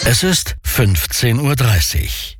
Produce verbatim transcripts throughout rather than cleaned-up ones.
Es ist fünfzehn Uhr dreißig.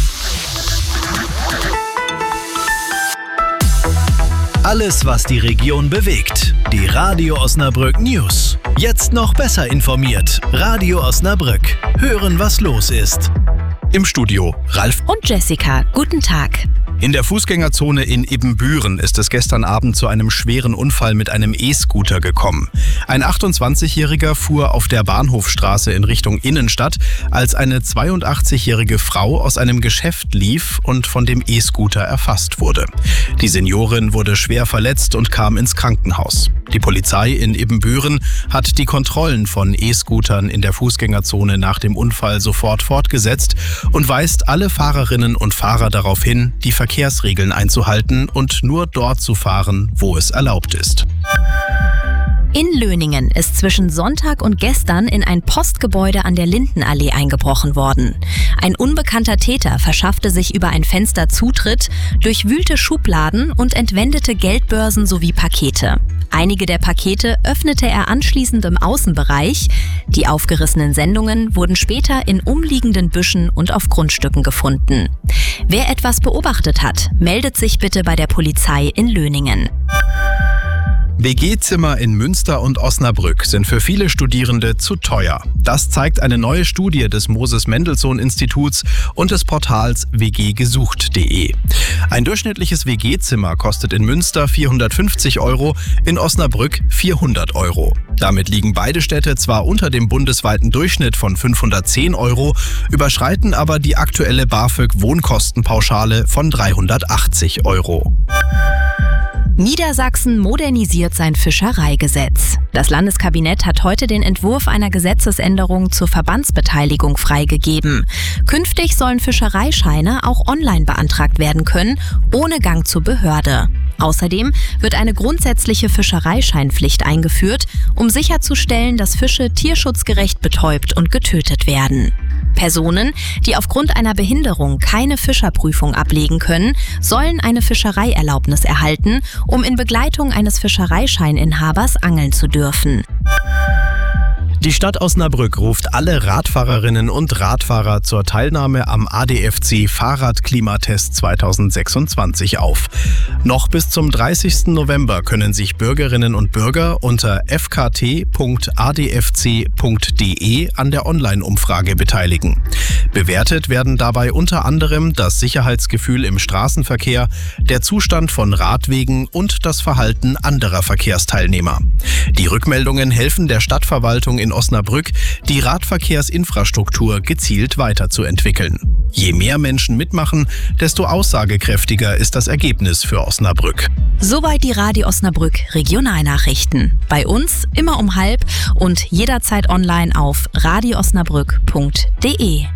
Alles, was die Region bewegt. Die Radio Osnabrück News. Jetzt noch besser informiert. Radio Osnabrück. Hören, was los ist. Im Studio Ralf und Jessica. Guten Tag. In der Fußgängerzone in Ibbenbüren ist es gestern Abend zu einem schweren Unfall mit einem E-Scooter gekommen. Ein achtundzwanzigjähriger fuhr auf der Bahnhofstraße in Richtung Innenstadt, als eine zweiundachtzigjährige Frau aus einem Geschäft lief und von dem E-Scooter erfasst wurde. Die Seniorin wurde schwer verletzt und kam ins Krankenhaus. Die Polizei in Ibbenbüren hat die Kontrollen von E-Scootern in der Fußgängerzone nach dem Unfall sofort fortgesetzt und weist alle Fahrerinnen und Fahrer darauf hin, die Verkehrsregeln einzuhalten und nur dort zu fahren, wo es erlaubt ist. In Löningen ist zwischen Sonntag und gestern in ein Postgebäude an der Lindenallee eingebrochen worden. Ein unbekannter Täter verschaffte sich über ein Fenster Zutritt, durchwühlte Schubladen und entwendete Geldbörsen sowie Pakete. Einige der Pakete öffnete er anschließend im Außenbereich. Die aufgerissenen Sendungen wurden später in umliegenden Büschen und auf Grundstücken gefunden. Wer etwas beobachtet hat, meldet sich bitte bei der Polizei in Löningen. W G-Zimmer in Münster und Osnabrück sind für viele Studierende zu teuer. Das zeigt eine neue Studie des Moses-Mendelssohn-Instituts und des Portals w g gesucht punkt d e. Ein durchschnittliches W G-Zimmer kostet in Münster vierhundertfünfzig Euro, in Osnabrück vierhundert Euro. Damit liegen beide Städte zwar unter dem bundesweiten Durchschnitt von fünfhundertzehn Euro, überschreiten aber die aktuelle BAföG-Wohnkostenpauschale von dreihundertachtzig Euro. Niedersachsen modernisiert sein Fischereigesetz. Das Landeskabinett hat heute den Entwurf einer Gesetzesänderung zur Verbandsbeteiligung freigegeben. Künftig sollen Fischereischeine auch online beantragt werden können, ohne Gang zur Behörde. Außerdem wird eine grundsätzliche Fischereischeinpflicht eingeführt, um sicherzustellen, dass Fische tierschutzgerecht betäubt und getötet werden. Personen, die aufgrund einer Behinderung keine Fischerprüfung ablegen können, sollen eine Fischereierlaubnis erhalten, um in Begleitung eines Fischereischeininhabers angeln zu dürfen. Die Stadt Osnabrück ruft alle Radfahrerinnen und Radfahrer zur Teilnahme am A D F C Fahrradklimatest zweitausendsechsundzwanzig auf. Noch bis zum dreißigsten November können sich Bürgerinnen und Bürger unter f k t punkt a d f c punkt d e an der Online-Umfrage beteiligen. Bewertet werden dabei unter anderem das Sicherheitsgefühl im Straßenverkehr, der Zustand von Radwegen und das Verhalten anderer Verkehrsteilnehmer. Die Rückmeldungen helfen der Stadtverwaltung in Osnabrück, die Radverkehrsinfrastruktur gezielt weiterzuentwickeln. Je mehr Menschen mitmachen, desto aussagekräftiger ist das Ergebnis für Osnabrück. Soweit die Radio Osnabrück Regionalnachrichten. Bei uns immer um halb und jederzeit online auf radio osnabrück punkt d e.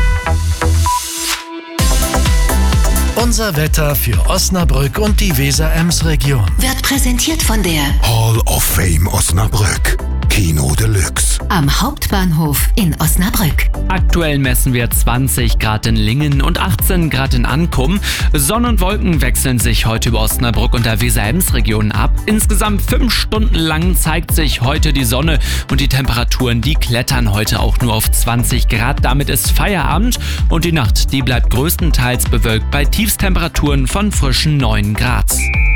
Unser Wetter für Osnabrück und die Weser-Ems-Region wird präsentiert von der Hall of Fame Osnabrück. Kino Deluxe. Am Hauptbahnhof in Osnabrück. Aktuell messen wir zwanzig Grad in Lingen und achtzehn Grad in Ankum. Sonne und Wolken wechseln sich heute über Osnabrück und der Weser-Ems-Region ab. Insgesamt fünf Stunden lang zeigt sich heute die Sonne und die Temperaturen, die klettern heute auch nur auf zwanzig Grad. Damit ist Feierabend und die Nacht, die bleibt größtenteils bewölkt bei Tiefstemperaturen von frischen neun Grad.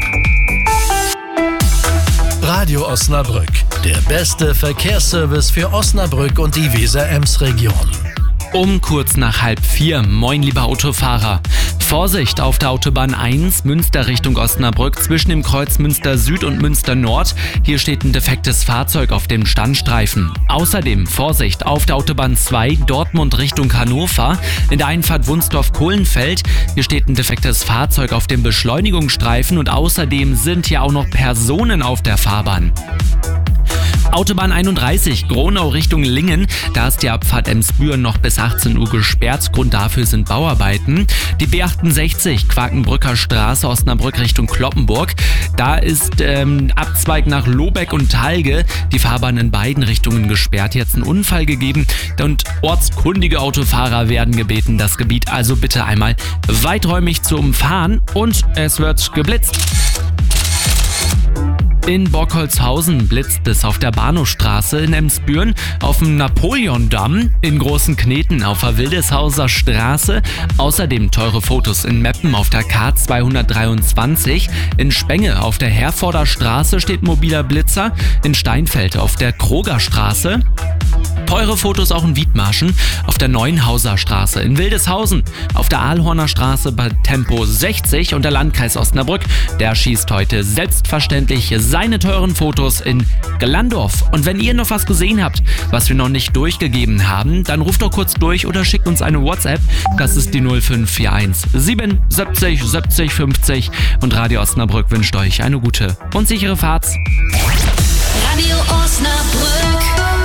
Radio Osnabrück, der beste Verkehrsservice für Osnabrück und die Weser-Ems-Region. Um kurz nach halb vier. Moin, lieber Autofahrer. Vorsicht auf der Autobahn eins, Münster Richtung Osnabrück, zwischen dem Kreuz Münster Süd und Münster Nord. Hier steht ein defektes Fahrzeug auf dem Standstreifen. Außerdem Vorsicht auf der Autobahn zwei, Dortmund Richtung Hannover. In der Einfahrt Wunsdorf-Kohlenfeld. Hier steht ein defektes Fahrzeug auf dem Beschleunigungsstreifen und außerdem sind hier auch noch Personen auf der Fahrbahn. Autobahn einunddreißig, Gronau Richtung Lingen. Da ist die Abfahrt Emsbüren noch bis achtzehn Uhr gesperrt. Grund dafür sind Bauarbeiten. Die B achtundsechzig, Quakenbrücker Straße, Osnabrück Richtung Cloppenburg. Da ist ähm, Abzweig nach Lobeck und Talge. Die Fahrbahn in beiden Richtungen gesperrt. Jetzt ein Unfall gegeben und ortskundige Autofahrer werden gebeten, das Gebiet also bitte einmal weiträumig zu umfahren. Und es wird geblitzt. In Bockholzhausen blitzt es auf der Bahnhofstraße, in Emsbüren auf dem Napoleondamm, in Großenkneten auf der Wildeshauser Straße, außerdem teure Fotos in Meppen auf der K zweihundertdreiundzwanzig, in Spenge auf der Herforder Straße steht mobiler Blitzer, in Steinfeld auf der Krogerstraße. Teure Fotos auch in Wiedmarschen, auf der Neuenhauser Straße, in Wildeshausen, auf der Ahlhorner Straße bei Tempo sechzig und der Landkreis Osnabrück, der schießt heute selbstverständlich seine teuren Fotos in Glandorf. Und wenn ihr noch was gesehen habt, was wir noch nicht durchgegeben haben, dann ruft doch kurz durch oder schickt uns eine WhatsApp. Das ist die null fünf vier eins sieben siebzig siebzig fünfzig und Radio Osnabrück wünscht euch eine gute und sichere Fahrt. Radio Osnabrück.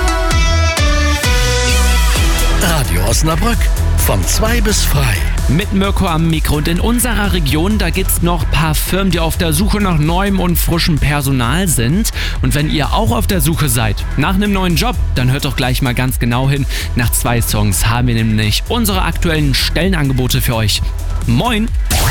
Radio Osnabrück, von zwei bis frei. Mit Mirko am Mikro und in unserer Region, da gibt's noch ein paar Firmen, die auf der Suche nach neuem und frischem Personal sind. Und wenn ihr auch auf der Suche seid nach einem neuen Job, dann hört doch gleich mal ganz genau hin. Nach zwei Songs haben wir nämlich unsere aktuellen Stellenangebote für euch. Moin!